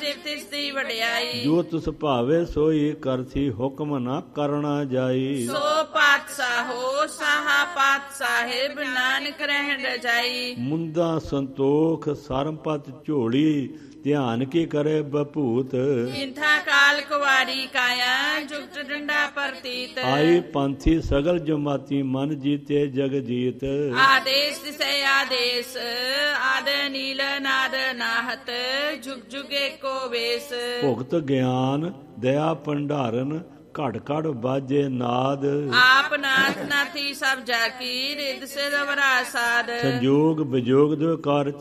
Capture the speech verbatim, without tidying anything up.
ਸਿਰ ਤਿਸ ਦੀ ਵਡਿਆਈ। ਜੋ ਤੁਸ ਭਾਵੇ ਸੋਈ ਕਰਸੀ ਹੁਕਮ ਨਾ ਕਰਨਾ ਜਾਈ। ਸੋ ਪਾਤਸ਼ਾਹੋ ਸਾਹਾ ਪਾਤ ਸਾਹਿਬ ਨਾਨਕ ਰਹਿਣ ਰਜਾਈ। ਮੁੰਦਾ ਸੰਤੋਖ ਸਰਮਪਤ ਝੋਲੀ ਧਿਆਨ ਕੀ ਕਰੇ ਬਭੂਤ। ਇੰਥਾ ਕਾਲ ਕੁਵਾਰੀ ਕਾਇਆ ਜੁਗਤ ਡੰਡਾ ਪ੍ਰਤੀਤ। ਆਈ ਪੰਥੀ ਸਗਲ ਜਮਾਤੀ ਮਨ ਜੀਤੇ ਜਗ ਜੀਤ। ਆਦੇਸ਼ ਦਿਸੇ ਆਦੇਸ਼ ਆਦ ਨੀਲ ਨਾਦ ਨਾਹਤ ਜੁਗ ਜੁਗ ਏਕੋ ਵੇਸ। ਭੁਗਤ ਗਿਆਨ ਦਇਆ ਭੰਡਾਰਨ ਘੜ ਘੜ ਬਾਜੇ ਨਾਦ। ਆਪ ਨਾਥ ਨਾਥੀ ਸਭ ਜਾ ਕੀ ਰਿਦ ਸਿਰ ਵਰਾ ਸਾਧ। ਸੰਜੋਗ ਵਿਜੋਗ ਦੋ ਕਾਰ